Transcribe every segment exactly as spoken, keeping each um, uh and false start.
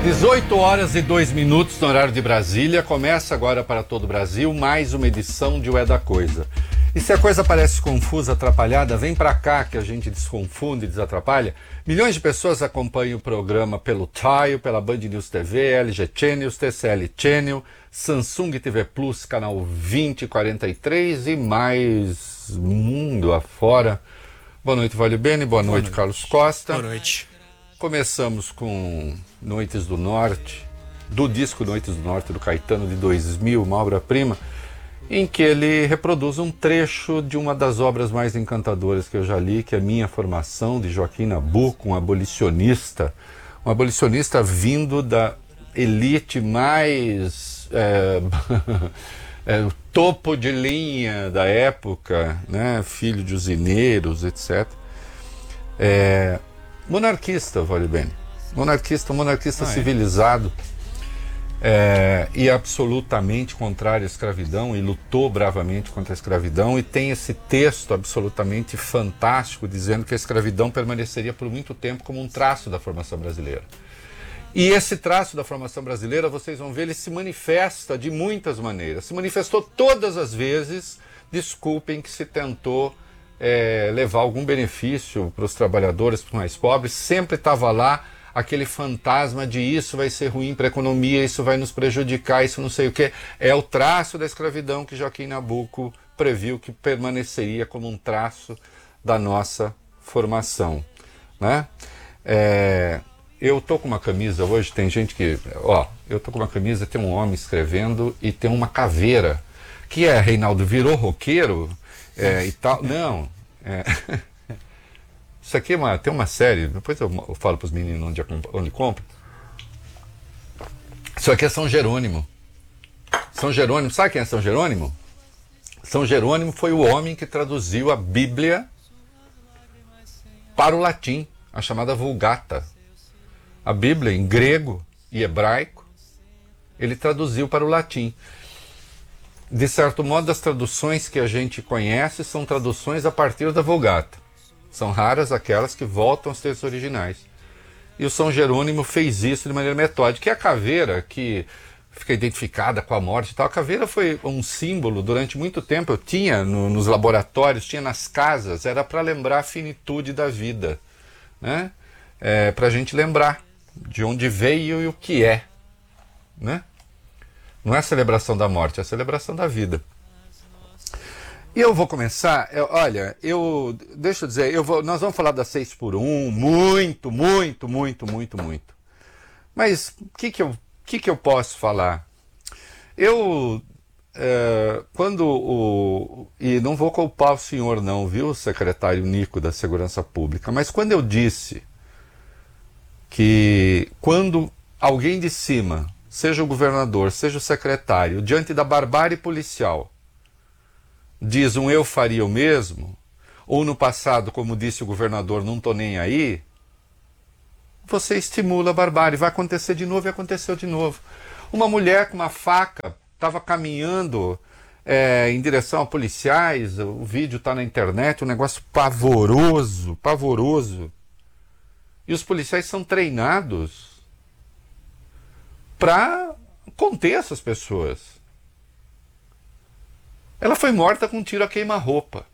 dezoito horas e dois minutos no horário de Brasília. Começa agora para todo o Brasil mais uma edição de O É da Coisa. E se a coisa parece confusa, atrapalhada, vem para cá que a gente desconfunde e desatrapalha. Milhões de pessoas acompanham o programa pelo Tile, pela Band News T V, L G Channel, T C L Channel, Samsung T V Plus, canal vinte e quarenta e três e mais mundo afora. Boa noite, Vale Bene. Boa, Boa noite, noite, Carlos Costa. Boa noite. Começamos com Noites do Norte, do disco Noites do Norte do Caetano de dois mil, uma obra-prima, em que ele reproduz um trecho de uma das obras mais encantadoras que eu já li, que é Minha Formação, de Joaquim Nabuco, um abolicionista, um abolicionista vindo da elite mais é, é, o topo de linha da época, né? Filho de usineiros, etcétera. É, monarquista, vale bem. Monarquista, monarquista ah, civilizado. É, e absolutamente contrário à escravidão, e lutou bravamente contra a escravidão, e tem esse texto absolutamente fantástico dizendo que a escravidão permaneceria por muito tempo como um traço da formação brasileira. E esse traço da formação brasileira, vocês vão ver, ele se manifesta de muitas maneiras. Se manifestou todas as vezes, desculpem, que se tentou é, levar algum benefício para os trabalhadores, para os mais pobres, sempre estava lá aquele fantasma de isso vai ser ruim para a economia, isso vai nos prejudicar, isso não sei o quê. É o traço da escravidão que Joaquim Nabuco previu que permaneceria como um traço da nossa formação, né? É, eu tô com uma camisa hoje, tem gente que... Ó, eu tô com uma camisa, tem um homem escrevendo e tem uma caveira. Que é, Reinaldo, virou roqueiro é, e tal? Não, é... Isso aqui é uma, tem uma série, depois eu, eu falo para os meninos onde, onde compra. Isso aqui é São Jerônimo. São Jerônimo, sabe quem é São Jerônimo? São Jerônimo foi o homem que traduziu a Bíblia para o latim, a chamada Vulgata. A Bíblia em grego e hebraico, ele traduziu para o latim. De certo modo, as traduções que a gente conhece são traduções a partir da Vulgata. São raras aquelas que voltam aos textos originais. E o São Jerônimo fez isso de maneira metódica. E a caveira, que fica identificada com a morte e tal, a caveira foi um símbolo durante muito tempo. Eu tinha no, nos laboratórios, tinha nas casas, era para lembrar a finitude da vida, né? É, para a gente lembrar de onde veio e o que é, né? Não é a celebração da morte, é a celebração da vida. E eu vou começar, eu, olha, eu, deixa eu dizer, eu vou, nós vamos falar da seis por um, muito, muito, muito, muito, muito. Mas o que que eu, que que eu posso falar? Eu, é, quando o, e não vou culpar o senhor não, viu, secretário Nico da Segurança Pública, mas quando eu disse que quando alguém de cima, seja o governador, seja o secretário, diante da barbárie policial, diz um eu faria o mesmo, ou no passado, como disse o governador, não estou nem aí, você estimula a barbárie, vai acontecer de novo e aconteceu de novo. Uma mulher com uma faca estava caminhando é, em direção a policiais, o vídeo está na internet, um negócio pavoroso, pavoroso. E os policiais são treinados para conter essas pessoas. Ela foi morta com um tiro a queima-roupa.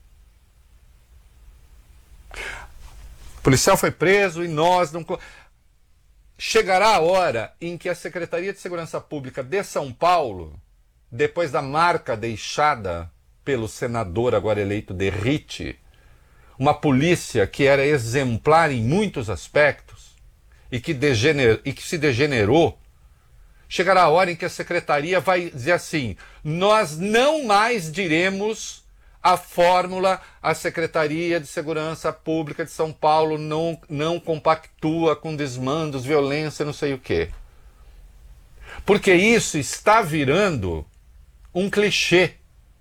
O policial foi preso e nós não... Chegará a hora em que a Secretaria de Segurança Pública de São Paulo, depois da marca deixada pelo senador agora eleito Derrite, uma polícia que era exemplar em muitos aspectos e que, degener... e que se degenerou, chegará a hora em que a secretaria vai dizer assim, nós não mais diremos a fórmula, a Secretaria de Segurança Pública de São Paulo não, não compactua com desmandos, violência, não sei o quê. Porque isso está virando um clichê.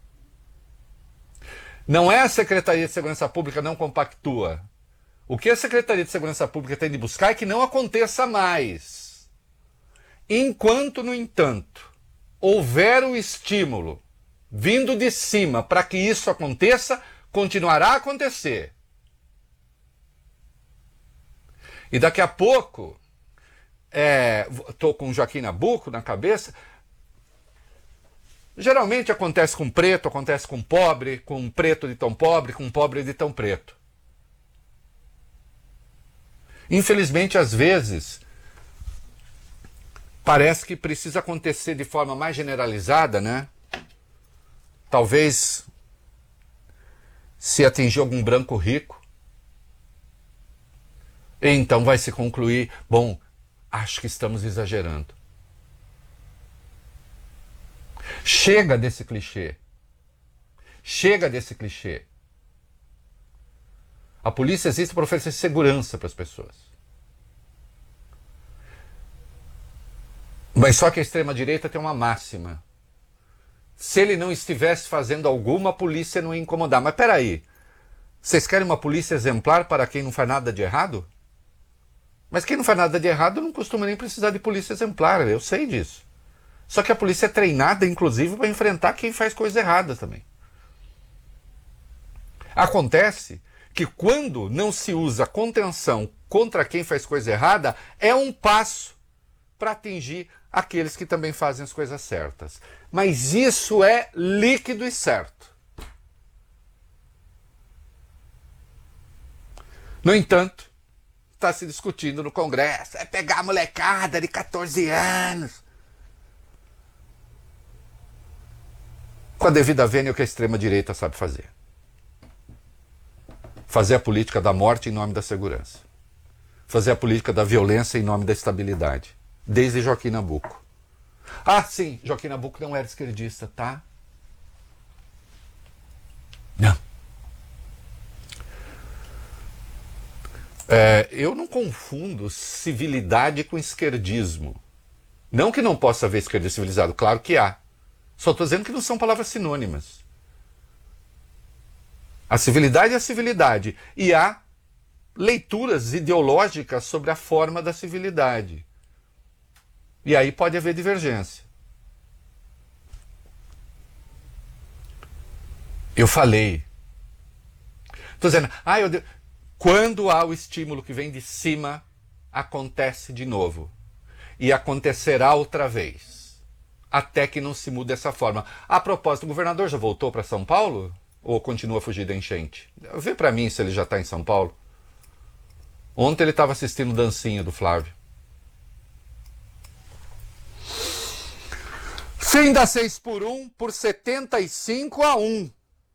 Não é a Secretaria de Segurança Pública não compactua. O que a Secretaria de Segurança Pública tem de buscar é que não aconteça mais. Enquanto, no entanto, houver o estímulo vindo de cima para que isso aconteça, continuará a acontecer. E daqui a pouco, estou com Joaquim Nabuco na cabeça. Geralmente acontece com preto, acontece com pobre, com um preto de tão pobre, com um pobre de tão preto. Infelizmente, às vezes, parece que precisa acontecer de forma mais generalizada, né? Talvez se atingir algum branco rico. E então vai se concluir, bom, acho que estamos exagerando. Chega desse clichê. Chega desse clichê. A polícia existe para oferecer segurança para as pessoas. Mas só que a extrema-direita tem uma máxima. Se ele não estivesse fazendo alguma, a polícia não ia incomodar. Mas peraí, vocês querem uma polícia exemplar para quem não faz nada de errado? Mas quem não faz nada de errado não costuma nem precisar de polícia exemplar, eu sei disso. Só que a polícia é treinada, inclusive, para enfrentar quem faz coisa errada também. Acontece que quando não se usa contenção contra quem faz coisa errada, é um passo para atingir aqueles que também fazem as coisas certas. Mas isso é líquido e certo. No entanto, está se discutindo no Congresso, é pegar a molecada de catorze anos. Com a devida vênia, o que a extrema-direita sabe fazer. Fazer a política da morte em nome da segurança. Fazer a política da violência em nome da estabilidade. Desde Joaquim Nabuco. Ah, sim, Joaquim Nabuco não era esquerdista, tá? Não. É, eu não confundo civilidade com esquerdismo. Não que não possa haver esquerdismo civilizado, claro que há. Só estou dizendo que não são palavras sinônimas. A civilidade é a civilidade. E há leituras ideológicas sobre a forma da civilidade. E aí pode haver divergência. Eu falei. Estou dizendo, ah, eu de... quando há o estímulo que vem de cima, acontece de novo. E acontecerá outra vez. Até que não se mude dessa forma. A propósito, o governador já voltou para São Paulo? Ou continua a fugir da enchente? Vê para mim se ele já está em São Paulo. Ontem ele estava assistindo dancinha do Flávio. Fim da seis por um por setenta e cinco a um.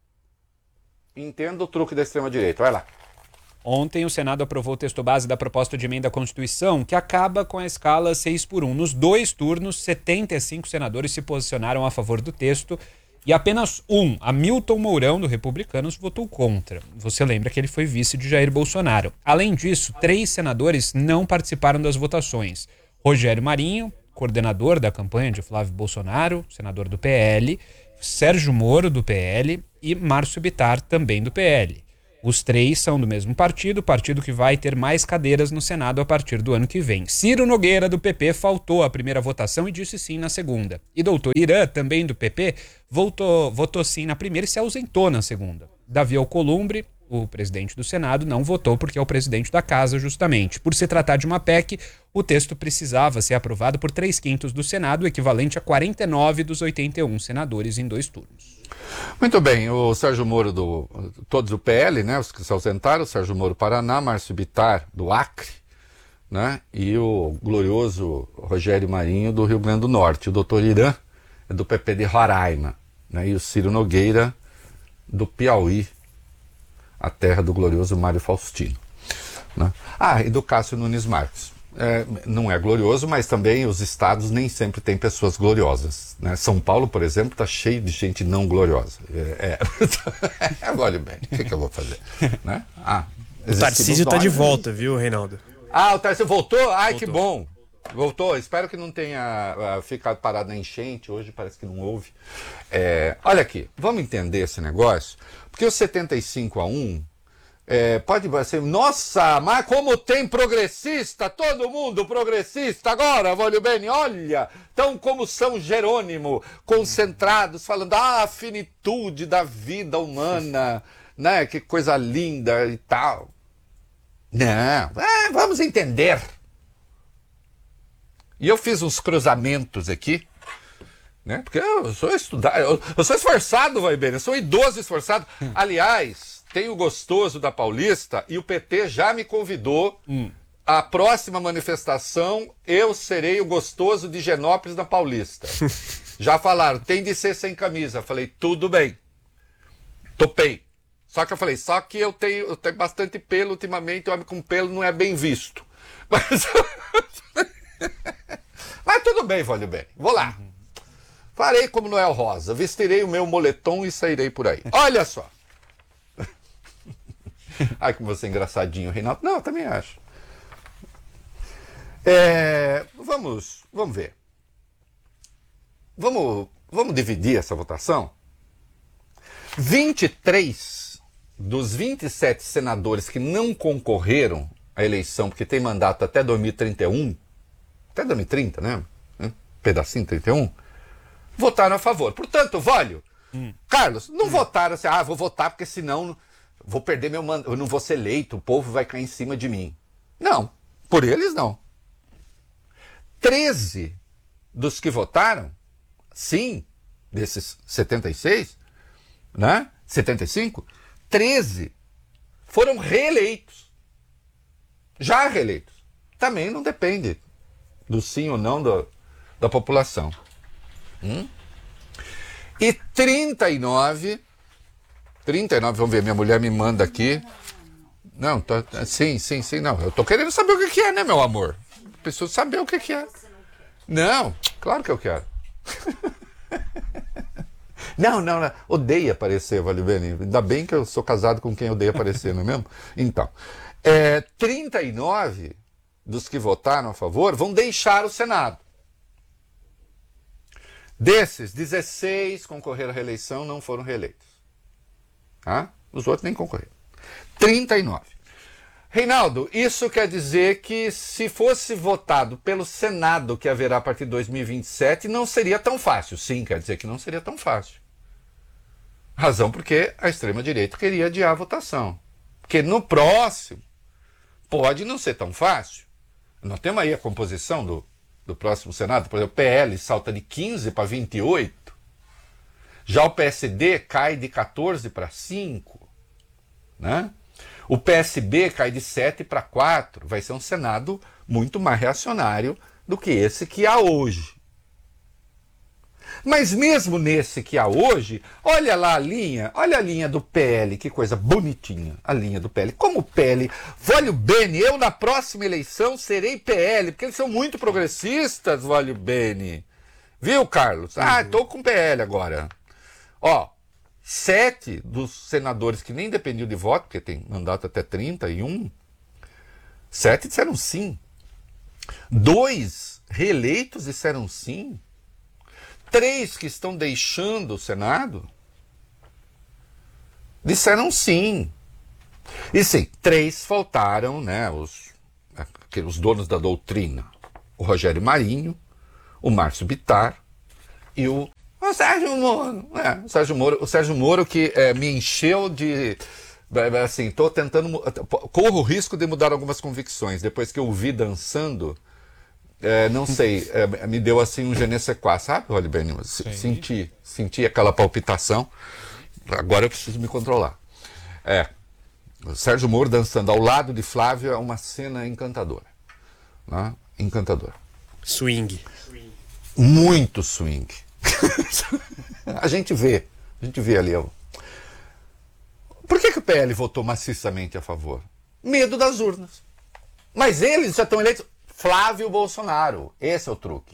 Entenda o truque da extrema-direita. Vai lá. Ontem, o Senado aprovou o texto base da proposta de emenda à Constituição, que acaba com a escala seis por um. Nos dois turnos, setenta e cinco senadores se posicionaram a favor do texto e apenas um, Hamilton Mourão, do Republicanos, votou contra. Você lembra que ele foi vice de Jair Bolsonaro. Além disso, três senadores não participaram das votações. Rogério Marinho, coordenador da campanha de Flávio Bolsonaro, senador do P L, Sérgio Moro, do P L, e Márcio Bittar, também do P L. Os três são do mesmo partido, partido que vai ter mais cadeiras no Senado a partir do ano que vem. Ciro Nogueira, do P P, faltou à primeira votação e disse sim na segunda. E doutor Irã, também do P P, voltou, votou sim na primeira e se ausentou na segunda. Davi Alcolumbre, o presidente do Senado, não votou porque é o presidente da casa, justamente. Por se tratar de uma P E C, o texto precisava ser aprovado por três quintos do Senado, equivalente a quarenta e nove dos oitenta e um senadores em dois turnos. Muito bem, o Sérgio Moro, do, todos do P L, né, os que se ausentaram, o Sérgio Moro Paraná, Márcio Bittar, do Acre, né, e o glorioso Rogério Marinho, do Rio Grande do Norte. O doutor Irã é do P P de Roraima, né, e o Ciro Nogueira, do Piauí, a terra do glorioso Mário Faustino. Né? Ah, e do Cássio Nunes Marques. É, não é glorioso, mas também os estados nem sempre têm pessoas gloriosas. Né? São Paulo, por exemplo, está cheio de gente não gloriosa. É, é. Olha bem, o que, que eu vou fazer? Né? Ah, o Tarcísio está de volta, viu, Reinaldo? Ah, o Tarcísio voltou? Ai, voltou. Que bom. Voltou. Espero que não tenha uh, ficado parado na enchente. Hoje parece que não houve. É, olha aqui, vamos entender esse negócio. Porque o setenta e cinco a um... É, pode ser, nossa, mas como tem progressista, todo mundo progressista agora, Volio Bene, olha, tão como São Jerônimo, concentrados, falando, ah, a finitude da vida humana, né, que coisa linda e tal. Não, é, vamos entender. E eu fiz uns cruzamentos aqui, né? Porque eu sou estudado, eu, eu sou esforçado, vai bem, eu sou um idoso esforçado. Hum. Aliás, tem o gostoso da Paulista e o P T já me convidou. Hum. A próxima manifestação, eu serei o gostoso de Genópolis na Paulista. Já falaram, tem de ser sem camisa. Falei, tudo bem. Topei. Só que eu falei, só que eu tenho, eu tenho bastante pelo ultimamente, o homem com pelo não é bem visto. Mas, Mas tudo bem, Vale bem. Vou lá. Uhum. Farei como Noel Rosa, vestirei o meu moletom e sairei por aí. Olha só. Ai, como você é engraçadinho, Reinaldo. Não, eu também acho. É, vamos, vamos ver. Vamos, vamos dividir essa votação? vinte e três dos vinte e sete senadores que não concorreram à eleição, porque tem mandato até dois mil e trinta e um, até dois mil e trinta, né? Pedacinho trinta e um, votaram a favor. Portanto, Vólio, hum. Carlos, não hum. votaram assim, ah, vou votar porque senão vou perder meu mandato, eu não vou ser eleito, o povo vai cair em cima de mim. Não, por eles não. treze dos que votaram, sim, desses setenta e seis, né? setenta e cinco, treze foram reeleitos. Já reeleitos. Também não depende do sim ou não do, da população. Hum? E trinta e nove, trinta e nove, vamos ver, minha mulher me manda aqui. Não, tô, sim, sim, sim, não. Eu tô querendo saber o que, que é, né, meu amor? Preciso saber o que, que é. Não, claro que eu quero. Não, não, não, odeia aparecer, Vale Bene. Ainda bem que eu sou casado com quem odeia aparecer, não é mesmo? Então, é, trinta e nove dos que votaram a favor vão deixar o Senado. Desses, dezesseis concorreram à reeleição, não foram reeleitos. Tá? Os outros nem concorreram. trinta e nove. Reinaldo, isso quer dizer que se fosse votado pelo Senado, que haverá a partir de dois mil e vinte e sete, não seria tão fácil. Sim, quer dizer que não seria tão fácil. Razão porque a extrema-direita queria adiar a votação. Porque no próximo pode não ser tão fácil. Nós temos aí a composição do, do próximo Senado. Por exemplo, o P L salta de quinze para vinte e oito. Já o P S D cai de quatorze para cinco. Né? O P S B cai de sete para quatro. Vai ser um Senado muito mais reacionário do que esse que há hoje. Mas mesmo nesse que há hoje, olha lá a linha, olha a linha do P L, que coisa bonitinha, a linha do P L. Como o P L, Vale Bene, eu na próxima eleição serei P L, porque eles são muito progressistas, Vale Bene. Viu, Carlos? Ah, estou com P L agora. Ó, sete dos senadores que nem dependiam de voto, porque tem mandato até trinta e um, sete disseram sim. Dois reeleitos disseram sim. Três que estão deixando o Senado disseram sim. E sim, três faltaram, né, os, os donos da doutrina. O Rogério Marinho, o Márcio Bittar e o, o Sérgio Moro. É, o Sérgio Moro, o Sérgio Moro que é, me encheu de... Assim, estou tentando... Corro o risco de mudar algumas convicções. Depois que eu o vi dançando... É, não sei, é, me deu assim um je ne sais quoi, sabe, Vale Bene? Senti, senti aquela palpitação. Agora eu preciso me controlar. É, o Sérgio Moro dançando ao lado de Flávio é uma cena encantadora. Né? Encantadora. Swing. Muito swing. A gente vê, a gente vê ali. Ó. Por que, que o P L votou maciçamente a favor? Medo das urnas. Mas eles já estão eleitos... Flávio Bolsonaro, esse é o truque.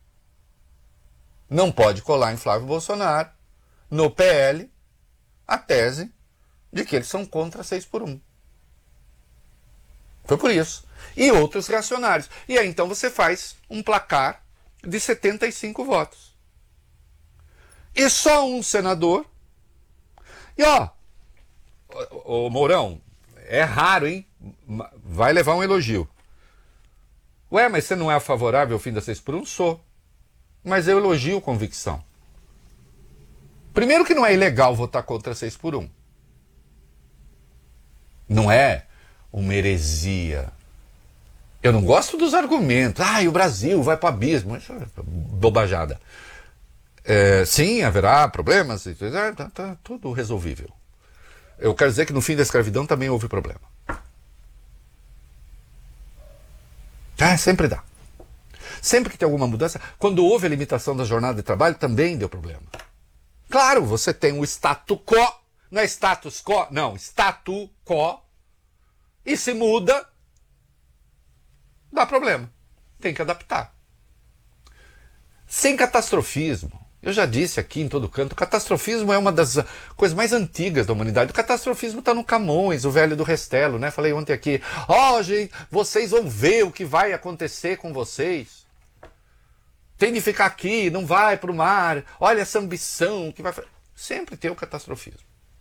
Não pode colar em Flávio Bolsonaro, no P L, a tese de que eles são contra seis por um. Foi por isso. E outros reacionários. E aí então você faz um placar de setenta e cinco votos. E só um senador. E ó, o Mourão, é raro, hein? Vai levar um elogio. Ué, mas você não é favorável ao fim da seis por um? Sou. Mas eu elogio convicção. Primeiro que não é ilegal votar contra seis por um. Não é uma heresia. Eu não gosto dos argumentos. Ah, e o Brasil vai para o abismo. Isso é bobajada. É, sim, haverá problemas. Está tá tudo resolvível. Eu quero dizer que no fim da escravidão também houve problema. Ah, sempre dá. Sempre que tem alguma mudança, quando houve a limitação da jornada de trabalho, também deu problema. Claro, você tem o status quo, não é status quo, não, status quo, e se muda, dá problema. Tem que adaptar. Sem catastrofismo. Eu já disse aqui em todo canto, o catastrofismo é uma das coisas mais antigas da humanidade. O catastrofismo está no Camões, o velho do Restelo, né? Falei ontem aqui, ó, oh, gente, vocês vão ver o que vai acontecer com vocês. Tem de ficar aqui, não vai para o mar, olha essa ambição que vai... Sempre tem o catastrofismo.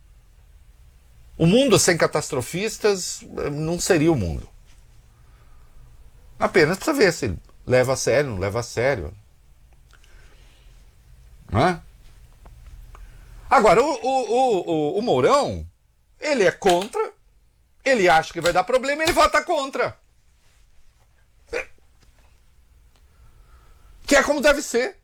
O mundo sem catastrofistas não seria o mundo. Apenas precisa ver se leva a sério, não leva a sério. Não é? Agora, o, o, o, o Mourão, ele é contra, ele acha que vai dar problema, ele vota contra. Que é como deve ser.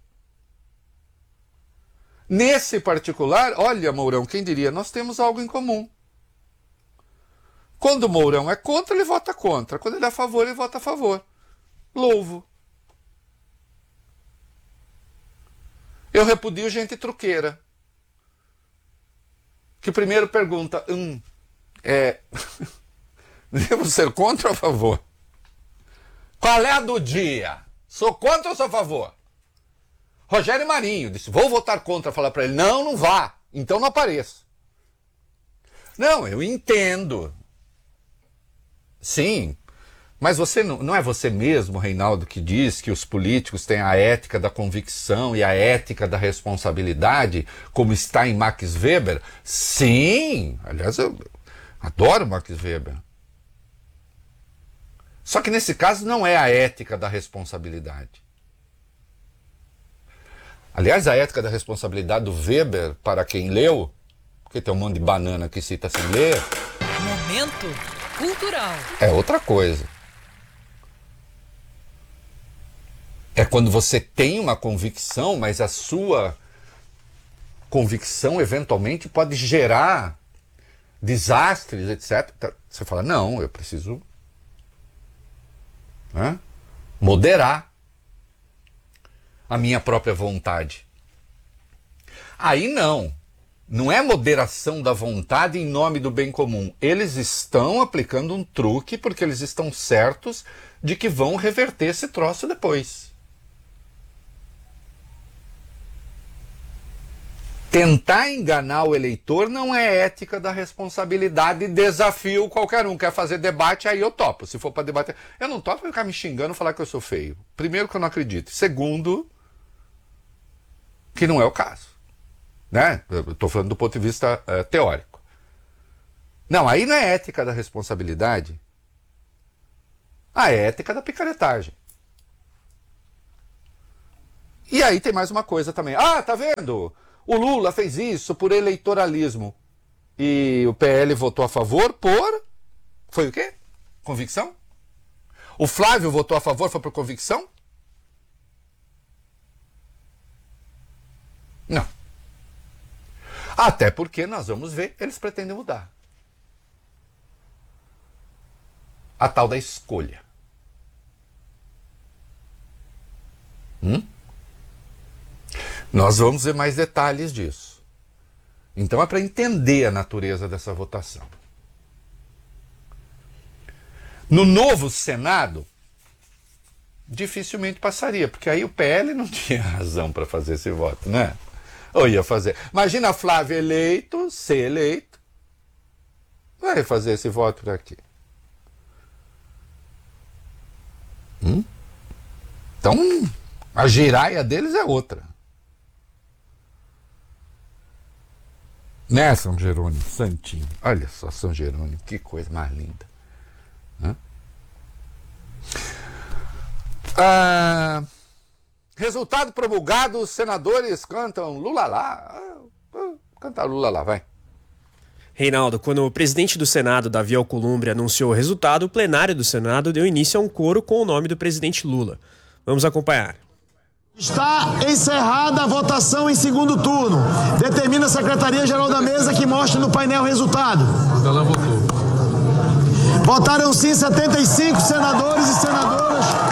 Nesse particular, olha, Mourão, quem diria, nós temos algo em comum. Quando o Mourão é contra, ele vota contra. Quando ele é a favor, ele vota a favor. Louvo. Eu repudio gente truqueira. Que primeiro pergunta, hum, é, devo ser contra ou a favor? Qual é a do dia? Sou contra ou sou a favor? Rogério Marinho disse, vou votar contra. Falar para ele, não, não vá. Então não apareça. Não, eu entendo. Sim, mas você não, não é você mesmo, Reinaldo, que diz que os políticos têm a ética da convicção e a ética da responsabilidade, como está em Max Weber? Sim, aliás, eu adoro Max Weber. Só que nesse caso não é a ética da responsabilidade. Aliás, a ética da responsabilidade do Weber, para quem leu, porque tem um monte de banana que cita sem ler... Momento cultural. É outra coisa. É quando você tem uma convicção, mas a sua convicção eventualmente pode gerar desastres, etcétera. Você fala, não, eu preciso, né, moderar a minha própria vontade. Aí não. Não é moderação da vontade em nome do bem comum. Eles estão aplicando um truque porque eles estão certos de que vão reverter esse troço depois. Tentar enganar o eleitor não é ética da responsabilidade. Desafio qualquer um. Quer fazer debate, aí eu topo. Se for para debater... Eu não topo ficar me xingando e falar que eu sou feio. Primeiro, que eu não acredito. Segundo, que não é o caso. Né? Estou falando do ponto de vista uh, teórico. Não, aí não é ética da responsabilidade. A ética da picaretagem. E aí tem mais uma coisa também. Ah, tá vendo? O Lula fez isso por eleitoralismo. E o P L votou a favor por... Foi o quê? Convicção? O Flávio votou a favor, foi por convicção? Não. Até porque nós vamos ver, eles pretendem mudar. A tal da escolha. Hum? Nós vamos ver mais detalhes disso. Então é para entender a natureza dessa votação. No novo Senado, dificilmente passaria, porque aí o P L não tinha razão para fazer esse voto, né? Ou ia fazer. Imagina a Flávia eleito, ser eleito, vai fazer esse voto por aqui. Hum? Então, a giraia deles é outra. Né, São Jerônimo? Santinho. Olha só, São Jerônimo, que coisa mais linda. Hã? Ah... Resultado promulgado, os senadores cantam Lula lá. Canta Lula lá, vai. Reinaldo, quando o presidente do Senado, Davi Alcolumbre, anunciou o resultado, o plenário do Senado deu início a um coro com o nome do presidente Lula. Vamos acompanhar. Está encerrada a votação em segundo turno. Determina a Secretaria-Geral da Mesa que mostre no painel o resultado. Ela votou. Votaram sim setenta e cinco senadores e senadoras.